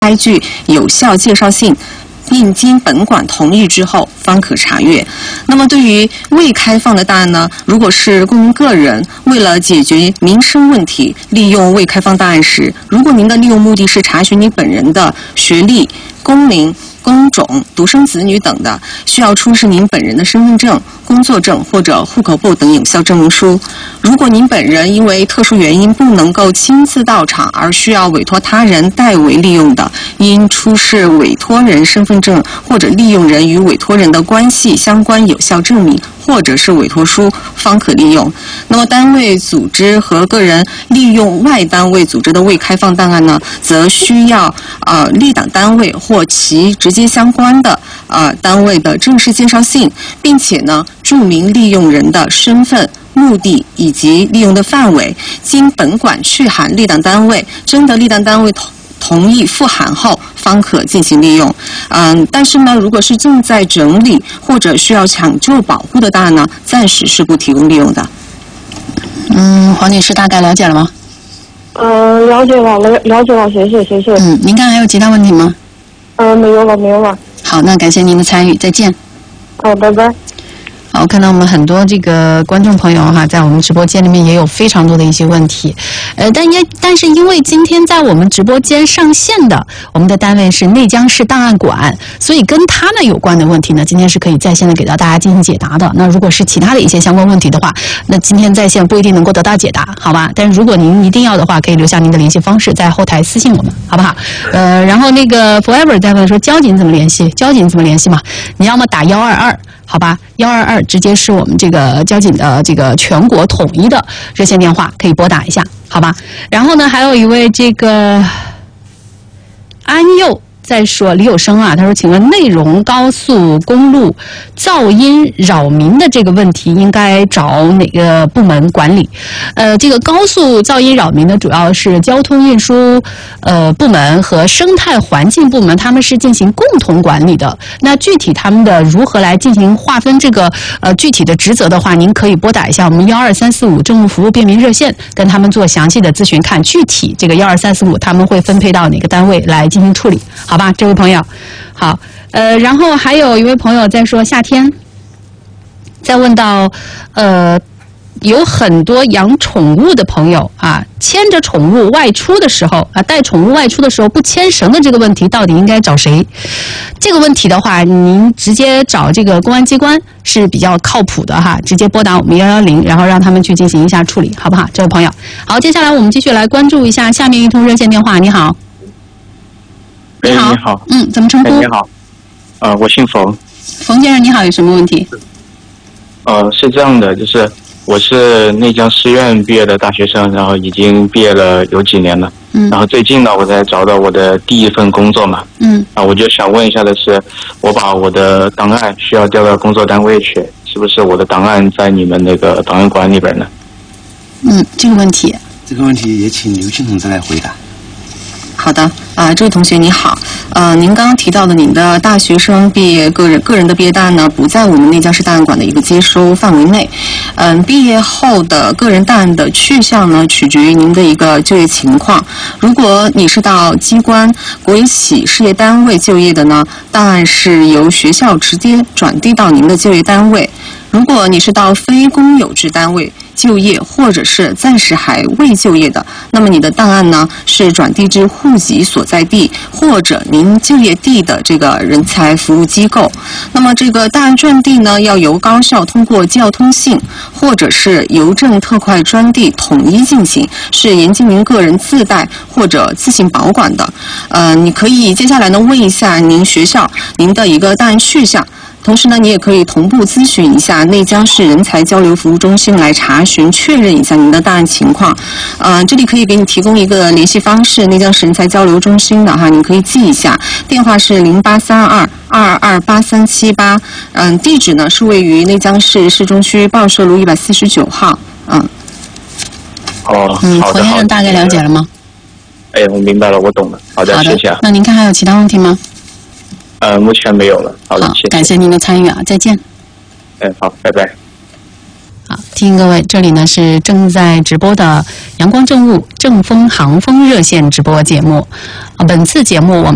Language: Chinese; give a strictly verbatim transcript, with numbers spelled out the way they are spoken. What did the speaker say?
该具有效介绍性，并经本馆同意之后方可查阅。那么对于未开放的档案呢，如果是公民个人为了解决民生问题利用未开放档案时，如果您的利用目的是查询你本人的学历、工龄、工种、独生子女等的，需要出示您本人的身份证、工作证或者户口簿等有效证明书。如果您本人因为特殊原因不能够亲自到场，而需要委托他人代为利用的，应出示委托人身份证或者利用人与委托人的关系相关有效证明，或者是委托书，方可利用。那么单位、组织和个人利用外单位组织的未开放档案呢，则需要呃立档单位或其直接相关的呃单位的正式介绍信，并且呢注明利用人的身份、目的以及利用的范围，经本馆去函立档单位，征得立档单位同同意复函后，方可进行利用。嗯，但是呢，如果是正在整理或者需要抢救保护的档案呢，暂时是不提供利用的。 嗯，黄女士大概了解了吗？ 嗯、呃，了解了，了了解了，谢谢谢谢。 嗯，您看还有其他问题吗？ 嗯、呃，没有了，没有了。 好，那感谢您的参与，再见。 好，拜拜。 好，我看到我们很多这个观众朋友哈，在我们直播间里面也有非常多的一些问题，呃，但也但是因为今天在我们直播间上线的我们的单位是内江市档案馆，所以跟他们有关的问题呢，今天是可以在线的给到大家进行解答的。那如果是其他的一些相关问题的话，那今天在线不一定能够得到解答，好吧？但是如果您一定要的话，可以留下您的联系方式，在后台私信我们，好不好？呃，然后那个 Forever 在问说交警怎么联系？交警怎么联系嘛？你要么打幺二二。好吧，幺二二直接是我们这个交警的这个全国统一的热线电话，可以拨打一下，好吧？然后呢，还有一位这个安佑在说李有生啊，他说，请问内容高速公路噪音扰民的这个问题，应该找哪个部门管理？呃，这个高速噪音扰民呢，主要是交通运输呃部门和生态环境部门，他们是进行共同管理的。那具体他们的如何来进行划分这个呃具体的职责的话，您可以拨打一下我们幺二三四五政务服务便民热线，跟他们做详细的咨询，看具体这个幺二三四五他们会分配到哪个单位来进行处理，好吧？这位朋友，好，呃，然后还有一位朋友在说夏天，在问到，呃，有很多养宠物的朋友啊，牵着宠物外出的时候啊，带宠物外出的时候不牵绳的这个问题，到底应该找谁？这个问题的话，您直接找这个公安机关是比较靠谱的哈，直接拨打我们幺幺零，然后让他们去进行一下处理，好不好？这位朋友，好，接下来我们继续来关注一下下面一通热线电话。你好。 你好，你好， 嗯，怎么称呼？ 你好，呃，我姓冯。 冯先生，你好，有什么问题？ 呃，是这样的，就是我是内江师院毕业的大学生，然后已经毕业了有几年了，嗯，然后最近呢，我才找到我的第一份工作嘛，嗯，啊，我就想问一下的是，我把我的档案需要调到工作单位去，是不是我的档案在你们那个档案馆里边呢？ 嗯，这个问题， 这个问题也请刘庆同志来回答。 好的，啊、呃，这位同学你好，呃，您刚刚提到的您的大学生毕业个人个人的毕业档案呢，不在我们内江市档案馆的一个接收范围内。嗯、呃，毕业后的个人档案的去向呢，取决于您的一个就业情况。如果你是到机关、国有企事业单位就业的呢，档案是由学校直接转递到您的就业单位。如果你是到非公有制单位就业，或者是暂时还未就业的，那么你的档案呢是转递至户籍所在地或者您就业地的这个人才服务机构。那么这个档案转递呢，要由高校通过机要通信或者是邮政特快专递统一进行，是严禁您个人自带或者自行保管的。呃，你可以接下来呢问一下您学校您的一个档案去向。同时呢，你也可以同步咨询一下内江市人才交流服务中心来查询确认一下您的档案情况。呃，这里可以给你提供一个联系方式，内江市人才交流中心的哈，你可以记一下，电话是零八三二二二八三七八。嗯，地址呢是位于内江市市中区报社路一百四十九号。嗯。 哦， 嗯， 好的。 冯先生大概了解了吗？ 哎，我明白了，我懂了。好的， 好的， 谢谢啊。 那您看还有其他问题吗？ 呃，目前没有了。好的， 好， 谢谢。 感谢您的参与啊，再见。 哎，好，拜拜。 好，提醒各位，这里呢是正在直播的阳光政务正风航风热线直播节目。啊，本次节目我们。